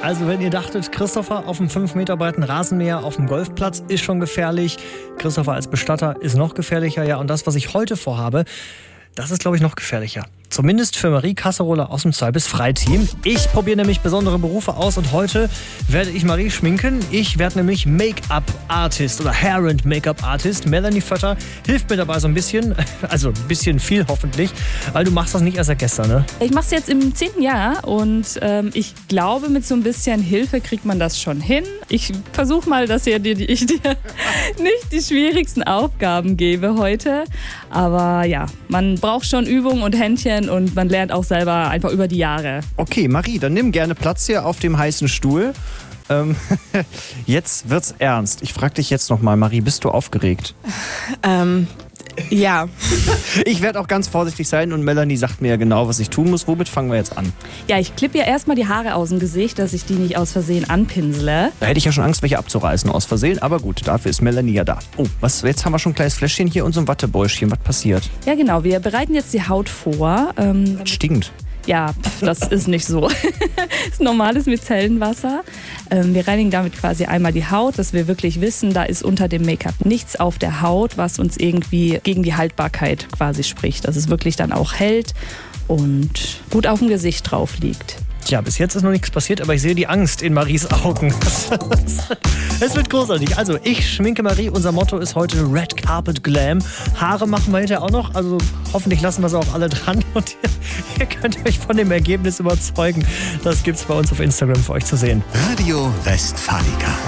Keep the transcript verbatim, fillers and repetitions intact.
Also wenn ihr dachtet, Christopher auf dem fünf Meter breiten Rasenmäher auf dem Golfplatz ist schon gefährlich, Christopher als Bestatter ist noch gefährlicher, ja, und das, was ich heute vorhabe, das ist, glaube ich, noch gefährlicher. Zumindest für Marie Kasserola aus dem zwei bis frei Team. Ich probiere nämlich besondere Berufe aus und heute werde ich Marie schminken. Ich werde nämlich Make-up-Artist oder Hair- and Make-up-Artist. Melanie Vötter hilft mir dabei so ein bisschen, also ein bisschen viel hoffentlich, weil du machst das nicht erst seit gestern, ne? Ich mache es jetzt im zehnten Jahr und ähm, ich glaube, mit so ein bisschen Hilfe kriegt man das schon hin. Ich versuche mal, dass ich dir, ich dir nicht die schwierigsten Aufgaben gebe heute. Aber ja, man braucht schon Übung und Händchen und man lernt auch selber einfach über die Jahre. Okay, Marie, dann nimm gerne Platz hier auf dem heißen Stuhl. Ähm, jetzt wird's ernst. Ich frage dich jetzt nochmal, Marie, bist du aufgeregt? Ähm, ja. Ich werde auch ganz vorsichtig sein und Melanie sagt mir ja genau, was ich tun muss. Womit fangen wir jetzt an? Ja, ich klippe ja erstmal die Haare aus dem Gesicht, dass ich die nicht aus Versehen anpinsele. Da hätte ich ja schon Angst, welche abzureißen aus Versehen. Aber gut, dafür ist Melanie ja da. Oh, was, jetzt haben wir schon ein kleines Fläschchen hier und so ein Wattebäuschen. Was passiert? Ja, genau. Wir bereiten jetzt die Haut vor. Ähm, Das stinkt. Ja, pf, das ist nicht so. Das ist normales Micellenwasser. Ähm, wir reinigen damit quasi einmal die Haut, dass wir wirklich wissen, da ist unter dem Make-up nichts auf der Haut, was uns irgendwie gegen die Haltbarkeit quasi spricht. Dass es wirklich dann auch hält und gut auf dem Gesicht drauf liegt. Tja, bis jetzt ist noch nichts passiert, aber ich sehe die Angst in Maries Augen. Es wird großartig. Also, ich schminke Marie. Unser Motto ist heute Red Carpet Glam. Haare machen wir hinterher auch noch. Also, hoffentlich lassen wir sie auch alle dran. Und ihr, ihr könnt euch von dem Ergebnis überzeugen. Das gibt's bei uns auf Instagram für euch zu sehen. Radio Westfalica.